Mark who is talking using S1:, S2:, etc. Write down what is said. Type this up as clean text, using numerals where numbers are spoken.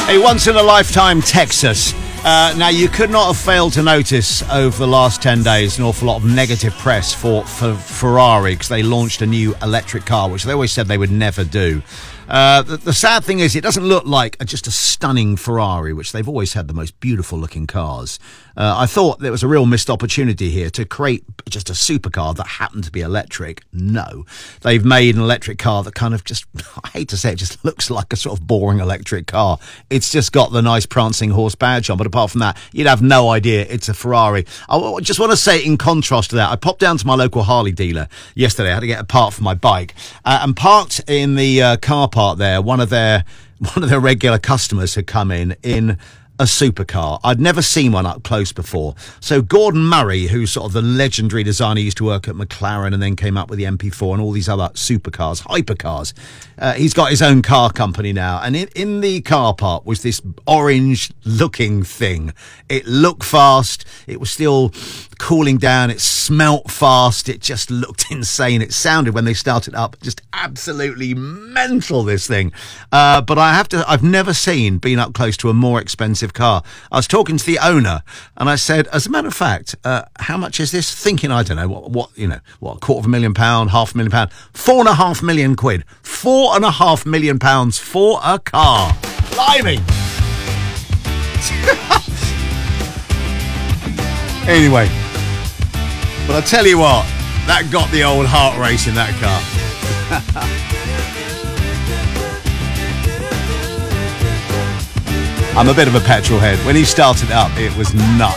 S1: A once-in-a-lifetime Texas. Now, you could not have failed to notice over the last 10 days an awful lot of negative press for Ferrari because they launched a new electric car, which they always said they would never do. The sad thing is it doesn't look like just a stunning Ferrari, which they've always had the most beautiful looking cars. I thought there was a real missed opportunity here to create just a supercar that happened to be electric. No, they've made an electric car that kind of just, I hate to say it, just looks like a sort of boring electric car. It's just got the nice prancing horse badge on, but apart from that, you'd have no idea it's a Ferrari. I just want to say, in contrast to that, I popped down to my local Harley dealer yesterday. I had to get a part for my bike, and parked in the car park there, one of their regular customers had come in a supercar. I'd never seen one up close before. So Gordon Murray, who's sort of the legendary designer, used to work at McLaren and then came up with the MP4 and all these other supercars, hypercars. He's got his own car company now. And in the car park was this orange looking thing. It looked fast. It was still cooling down. It smelt fast. It just looked insane. It sounded, when they started up, just absolutely mental, this thing. But I've never been up close to a more expensive car. I was talking to the owner and I said, as a matter of fact, how much is this? Thinking, I don't know, what, £250,000, £500,000, £4.5 million. £4.5 million for a car. Blimey. Anyway, but I tell you what, that got the old heart racing, that car. I'm a bit of a petrol head. When he started up, it was nuts.